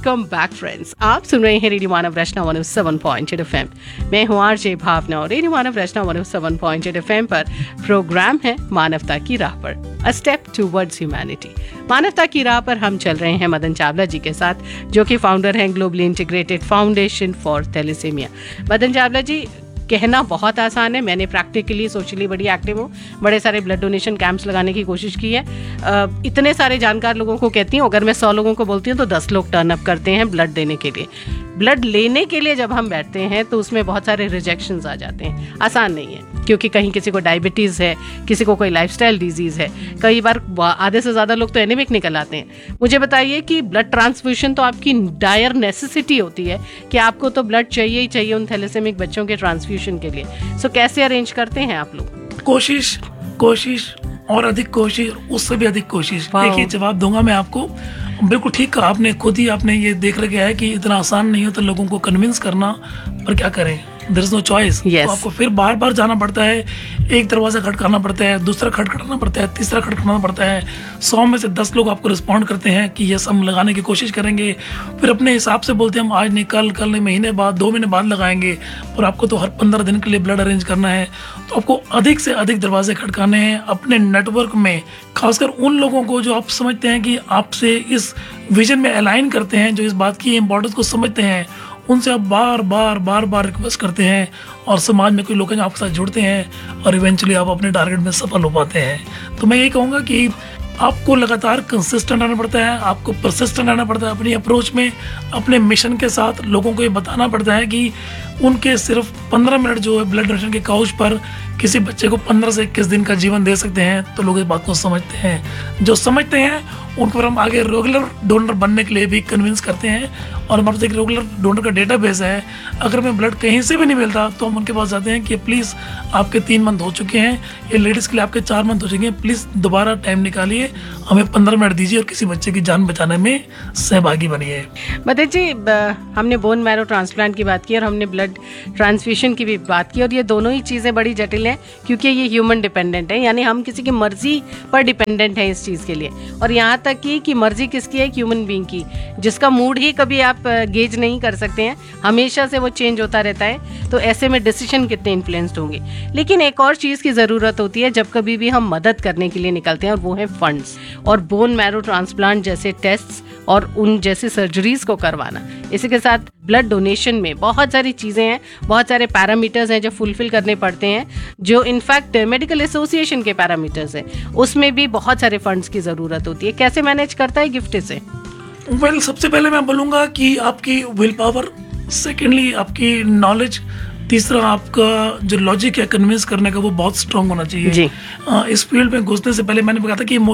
Welcome back friends. आप सुन रहे हैं रेडियो मानव रचना 107.8 FM। मैं हूं आरजे भावना और रेडियो मानव रचना 107.8 FM पर प्रोग्राम है मानवता की राह पर, अ स्टेप टुवर्ड्स ह्यूमैनिटी। मानवता की राह पर हम चल रहे हैं मदन चावला जी के साथ, जो कि फाउंडर हैं globally integrated foundation for thalassaemia. Madan Chawla जी, कहना बहुत आसान है, मैंने प्रैक्टिकली सोशली बड़ी एक्टिव हूँ, बड़े सारे ब्लड डोनेशन कैंप्स लगाने की कोशिश की है। इतने सारे जानकार लोगों को कहती हूँ, अगर मैं 100 लोगों को बोलती हूँ तो 10 लोग टर्न अप करते हैं ब्लड देने के लिए। ब्लड लेने के लिए जब हम बैठते हैं तो उसमें बहुत सारे रिजेक्शंस आ जाते हैं। आसान नहीं है, क्योंकि कहीं किसी को डायबिटीज़ है, किसी को कोई लाइफस्टाइल डिजीज़ है, कई बार आधे से ज़्यादा लोग तो एनीमिक निकल आते हैं। मुझे बताइए कि ब्लड ट्रांसफ्यूशन तो आपकी डायर नेसेसिटी होती है कि आपको तो ब्लड चाहिए ही चाहिए उन थैलेसेमिक बच्चों के ट्रांसफ्यूशन के लिए। सो कैसे अरेंज करते हैं आप लोग? कोशिश और अधिक कोशिश, उससे भी अधिक कोशिश। देखिए, जवाब दूंगा मैं आपको। बिल्कुल ठीक कहा आपने, खुद ही आपने ये देख रखा है कि इतना आसान नहीं होता लोगों को कन्विंस करना, पर क्या करें, देयर इज नो चॉइस। तो आपको फिर बार बार जाना पड़ता है, एक दरवाजा खटकाना पड़ता है, दूसरा खटखटाना पड़ता है, तीसरा खटखटाना पड़ता है। 100 में से 10 लोग आपको रिस्पॉन्ड करते हैं कि ये सब लगाने की कोशिश करेंगे, फिर अपने हिसाब से बोलते हैं हम आज नहीं, कल नहीं, महीने बाद, 2 महीने बाद लगाएंगे, और आपको तो हर 15 दिन के लिए ब्लड अरेंज करना है। तो आपको अधिक से अधिक दरवाजे खटकाने हैं अपने नेटवर्क में, खासकर उन लोगों को जो आप समझते हैं कि आपसे इस विजन में अलाइन करते हैं, जो इस बात की इम्पोर्टेंस को समझते हैं। उनसे आप बार बार रिक्वेस्ट करते हैं, और समाज में कोई लोग हैं जो आपके साथ जुड़ते हैं, और इवेंचुअली आप अपने टारगेट में सफल हो पाते हैं। तो मैं ये कहूँगा कि आपको लगातार कंसिस्टेंट रहना पड़ता है, आपको परसिस्टेंट रहना पड़ता है अपनी अप्रोच में, अपने मिशन के साथ। लोगों को ये बताना पड़ता है कि उनके सिर्फ 15 मिनट जो है ब्लड डोनेशन के काउच पर किसी बच्चे को 15 से 21 दिन का जीवन दे सकते हैं। तो लोग इस बात को समझते हैं, जो समझते हैं उनको हम आगे रेगुलर डोनर बनने के लिए भी कन्विंस करते हैं। और हमारे पास एक रेगुलर डोनर का डेटाबेस है। अगर हमें ब्लड कहीं से भी नहीं मिलता तो हम उनके पास जाते हैं कि प्लीज़ आपके 3 मंथ हो चुके हैं, ये लेडीज़ के लिए आपके 4 मंथ हो चुके हैं, प्लीज़ दोबारा टाइम निकालिए, हमें 15 मिनट दीजिए और किसी बच्चे की जान बचाने में सहभागी बनिए। मदन जी, हमने बोन मैरो ट्रांसप्लांट की बात की और हमने ब्लड ट्रांसफ्यूशन की भी बात की, और ये दोनों ही चीज़ें बड़ी जटिल हैं, क्योंकि ये ह्यूमन डिपेंडेंट है, यानी हम किसी की मर्जी पर डिपेंडेंट है इस चीज़ के लिए। और यहाँ तक कि मर्जी किसकी है? ह्यूमन बीइंग की, जिसका मूड ही कभी आप गेज नहीं कर सकते हैं, हमेशा से वो चेंज होता रहता है। तो ऐसे में डिसीजन कितने इन्फ्लुएंस्ड होंगे। लेकिन एक और चीज़ की ज़रूरत होती है जब कभी भी हम मदद करने के लिए निकलते हैं, और वो है फंड्स। और बोन मैरो ट्रांसप्लांट जैसे टेस्ट्स और उन जैसी सर्जरीज को करवाना, इसी के साथ ब्लड डोनेशन में बहुत सारी चीज़ें हैं, बहुत सारे पैरामीटर्स हैं जो फुलफिल करने पड़ते हैं, जो इनफैक्ट मेडिकल एसोसिएशन के पैरामीटर्स हैं। उसमें भी बहुत सारे फंड्स की ज़रूरत होती है। कैसे मैनेज करता है गिफ्ट से? वेल, सबसे पहले मैं बोलूँगा कि आपकी विल पावर, सेकेंडली आपकी नॉलेज, तीसरा आपका जो लॉजिक है कन्विंस करने का, वो बहुत स्ट्रांग होना चाहिए जी। इस फील्ड में घुसने से पहले मैंने कहा था कि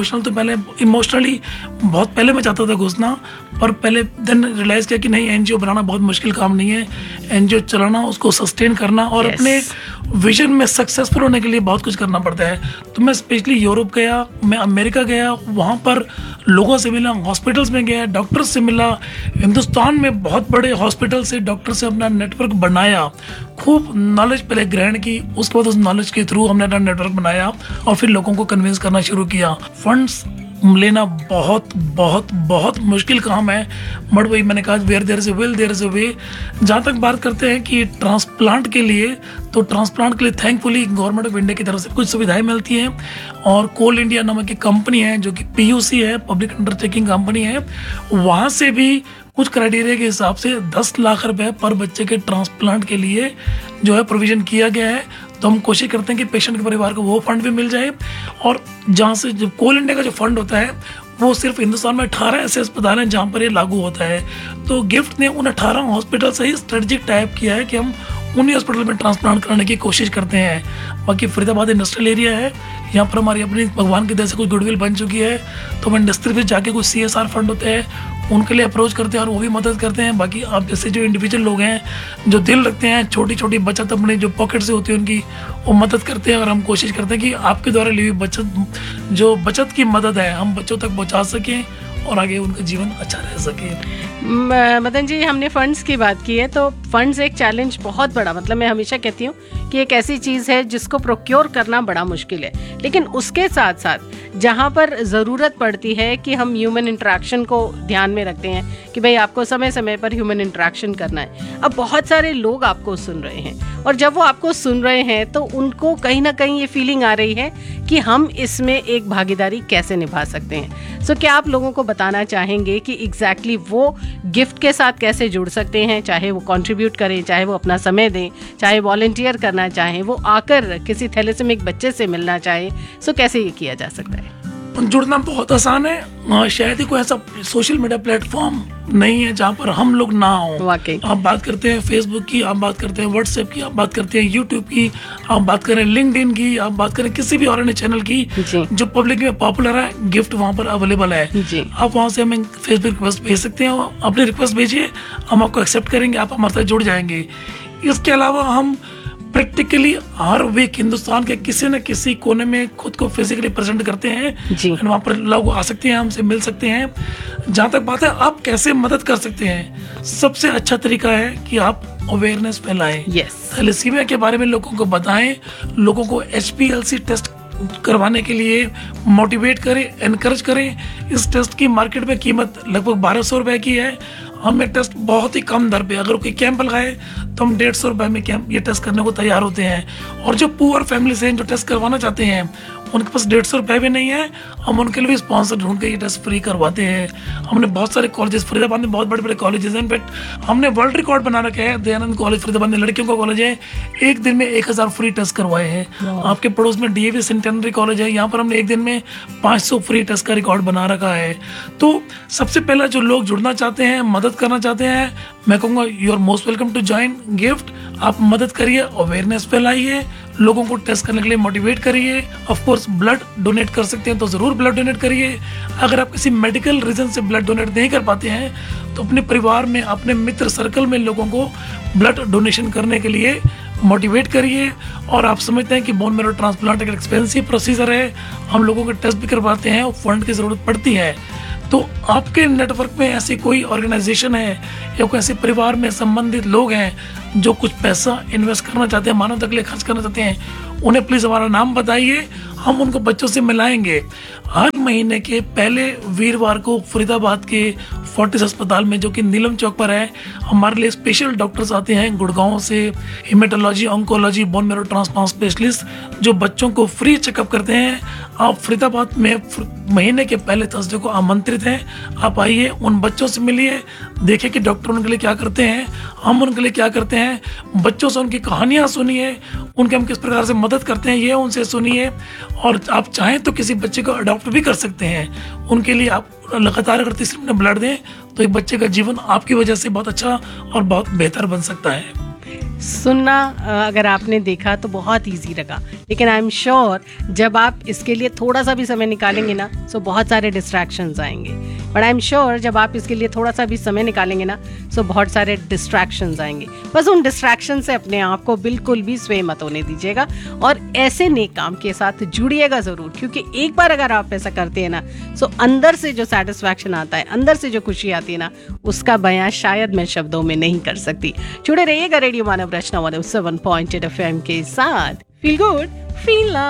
इमोशनली बहुत पहले मैं चाहता था घुसना, पर पहले देन रियलाइज़ किया कि नहीं, एनजीओ बनाना बहुत मुश्किल काम नहीं है, एनजीओ चलाना, उसको सस्टेन करना और अपने विजन में सक्सेसफुल होने के लिए बहुत कुछ करना पड़ता है। तो मैं स्पेशली यूरोप गया, मैं अमेरिका गया, वहाँ पर लोगों से मिला, हॉस्पिटल्स में गया, डॉक्टर्स से मिला, हिंदुस्तान में बहुत बड़े हॉस्पिटल से, डॉक्टर से अपना नेटवर्क बनाया, खूब नॉलेज पहले ग्रहण की, उसके बाद उस नॉलेज के थ्रू हमने अपना नेटवर्क बनाया और फिर लोगों को कन्विंस करना शुरू किया। फंड्स लेना बहुत बहुत बहुत मुश्किल काम है, बट वही मैंने कहा, where there is a will there is a वे। जहाँ तक बात करते हैं कि ट्रांसप्लांट के लिए, तो ट्रांसप्लांट के लिए थैंकफुली गवर्नमेंट ऑफ इंडिया की तरफ से कुछ सुविधाएं मिलती हैं, और कोल इंडिया नामक की कंपनी है जो कि PUC है, पब्लिक अंडरटेकिंग कंपनी है, वहाँ से भी कुछ क्राइटेरिया के हिसाब से 10 लाख रुपए पर बच्चे के ट्रांसप्लांट के लिए जो है प्रोविजन किया गया है। तो हम कोशिश करते हैं कि पेशेंट के परिवार को वो फंड भी मिल जाए। और जहाँ से जो कोल इंडिया का जो फंड होता है, वो सिर्फ हिंदुस्तान में 18 ऐसे अस्पताल हैं जहाँ पर ये लागू होता है। तो गिफ्ट ने उन 18 हॉस्पिटल से ही स्ट्रेटजिक टाइप किया है कि हम उन्हीं हॉस्पिटल में ट्रांसप्लांट कराने की कोशिश करते हैं। बाकी फरीदाबाद इंडस्ट्रियल एरिया है, यहाँ पर हमारी अपनी भगवान की दया से कुछ गुडविल बन चुकी है, तो हम इंडस्ट्री में जाके कुछ CSR फंड होते हैं उनके लिए अप्रोच करते हैं और वो भी मदद करते हैं। बाकी आप जैसे जो इंडिविजुअल लोग हैं जो दिल रखते हैं, छोटी छोटी बचत अपनी जो पॉकेट से होती है उनकी, वो मदद करते हैं। और हम कोशिश करते हैं कि आपके द्वारा ली हुई बचत, जो बचत की मदद है, हम बच्चों तक पहुँचा सकें और आगे उनका जीवन अच्छा रह सके। मदन जी, हमने फंड्स की बात की है, तो फंड्स एक चैलेंज बहुत बड़ा, मतलब मैं हमेशा कहती हूँ कि एक ऐसी चीज़ है जिसको प्रोक्योर करना बड़ा मुश्किल है, लेकिन उसके साथ साथ जहाँ पर ज़रूरत पड़ती है कि हम ह्यूमन इंटरेक्शन को ध्यान में रखते हैं कि भाई आपको समय समय पर ह्यूमन इंटरेक्शन करना है। अब बहुत सारे लोग आपको सुन रहे हैं, और जब वो आपको सुन रहे हैं तो उनको कहीं ना कहीं ये फीलिंग आ रही है कि हम इसमें एक भागीदारी कैसे निभा सकते हैं। सो क्या आप लोगों को बताना चाहेंगे कि एग्जैक्टली वो गिफ्ट के साथ कैसे जुड़ सकते हैं, चाहे वो कंट्रीब्यूट करें, चाहे वो अपना समय दें, चाहे वॉलंटियर करना चाहें, वो आकर किसी थैलेसेमिक बच्चे से मिलना चाहे, सो कैसे ये किया जा सकता है? जुड़ना बहुत आसान है। शायद ही कोई ऐसा सोशल मीडिया प्लेटफॉर्म नहीं है जहाँ पर हम लोग ना हों। वाकई आप बात करते हैं फेसबुक की, आप बात करते हैं व्हाट्सएप की, आप बात करते हैं यूट्यूब की, आप बात करें लिंक्डइन की, आप बात करें किसी भी और चैनल की जो पब्लिक में पॉपुलर है, गिफ्ट वहाँ पर अवेलेबल है। आप वहाँ से हमें फेसबुक रिक्वेस्ट भेज सकते हैं, अपनी रिक्वेस्ट भेजिए, हम आपको एक्सेप्ट करेंगे, आप हमारे साथ जुड़ जाएंगे। इसके अलावा हम प्रैक्टिकली हर वीक हिंदुस्तान के किसी न किसी कोने में खुद को फिजिकली प्रेजेंट करते हैं, वहाँ पर लोग आ सकते हैं, हमसे मिल सकते हैं। जहाँ तक बात है आप कैसे मदद कर सकते हैं, सबसे अच्छा तरीका है कि आप अवेयरनेस फैलाएं। थैलेसीमिया के बारे में लोगों को बताएं, लोगों को HPLC टेस्ट करवाने के लिए मोटिवेट करें, एनकरेज करें। इस टेस्ट की मार्केट में कीमत लगभग 1200 रुपए की है। हम ये टेस्ट बहुत ही कम दर पे, अगर कोई कैंप लगाए तो हम 150 रुपए में कैंप ये टेस्ट करने को तैयार होते हैं। और जो पुअर फैमिली से जो टेस्ट करवाना चाहते हैं उनके पास 150 रुपए भी नहीं है, हम उनके लिए भी स्पॉन्सर ढूंढ के ये टेस्ट फ्री करवाते हैं। हमने बहुत सारे कॉलेजेस, फरीदाबाद में बहुत बड़े बड़े कॉलेजेस हैं, इनफैक्ट हमने वर्ल्ड रिकॉर्ड बना रखा है। दयानंद कॉलेज फरीदाबाद में लड़कियों का कॉलेज है, एक दिन में 1000 फ्री टेस्ट करवाए हैं। आपके पड़ोस में DAV सेंटेनरी कॉलेज है, यहाँ पर हमने एक दिन में 500 फ्री टेस्ट का रिकॉर्ड बना रखा है। तो सबसे पहला जो लोग जुड़ना चाहते हैं, मदद करना चाहते हैं, मैं कहूँगा you are most welcome to join gift. आप मदद करिए, अवेयरनेस फैलाइए, लोगों को टेस्ट करने के लिए मोटिवेट करिए। ऑफ कोर्स ब्लड डोनेट कर सकते हैं तो ज़रूर ब्लड डोनेट करिए। अगर आप किसी मेडिकल रीजन से ब्लड डोनेट नहीं कर पाते हैं तो अपने परिवार में, अपने मित्र सर्कल में लोगों को ब्लड डोनेशन करने के लिए मोटिवेट करिए। और आप समझते हैं कि बोन मैरो ट्रांसप्लांट एक एक्सपेंसिव प्रोसीजर है, हम लोगों के टेस्ट भी करवाते हैं और फंड की ज़रूरत पड़ती है। तो आपके नेटवर्क में ऐसी कोई ऑर्गेनाइजेशन है या कोई ऐसे परिवार में संबंधित लोग हैं जो कुछ पैसा इन्वेस्ट करना चाहते हैं, मानवता के लिए खर्च करना चाहते हैं, उन्हें प्लीज़ हमारा नाम बताइए, हम उनको बच्चों से मिलाएंगे। हर महीने के पहले वीरवार को फरीदाबाद के फोर्टिस अस्पताल में, जो कि नीलम चौक पर है, हमारे लिए स्पेशल डॉक्टर्स आते हैं गुड़गांव से, haematology, oncology, bone marrow transplant specialist, जो बच्चों को फ्री चेकअप करते हैं। आप फरीदाबाद में महीने के पहले थर्सडे को आमंत्रित हैं, आप आइए, उन बच्चों से मिलिए, देखिए कि डॉक्टर उनके लिए क्या करते हैं, हम उनके लिए क्या करते हैं। बच्चों से उनकी कहानियाँ सुनिए, उनके हम किस प्रकार से मदद करते हैं ये उनसे सुनिए। और आप चाहें तो किसी बच्चे को अडॉप्ट भी कर सकते हैं। उनके लिए आप लगातार अगर 30 मिनट ब्लड दें तो एक बच्चे का जीवन आपकी वजह से बहुत अच्छा और बहुत बेहतर बन सकता है। सुनना अगर आपने देखा तो बहुत इजी लगा, लेकिन आई एम श्योर जब आप इसके लिए थोड़ा सा भी समय निकालेंगे ना तो बहुत सारे डिस्ट्रैक्शंस आएंगे। बट आई एम श्योर जब आप इसके लिए थोड़ा सा भी समय निकालेंगे ना तो बहुत सारे डिस्ट्रैक्शंस आएंगे। बस उन डिस्ट्रैक्शन से अपने आप को बिल्कुल भी स्वयं मत होने दीजिएगा और ऐसे नेक काम के साथ जुड़िएगा ज़रूर, क्योंकि एक बार अगर आप ऐसा करते हैं ना तो अंदर से जो सेटिस्फैक्शन आता है, अंदर से जो खुशी आती है ना, उसका बयां शायद मैं शब्दों में नहीं कर सकती। जुड़े रहिएगा रेडियो मानव रचना 107.8 FM के साथ। Feel good, feel love.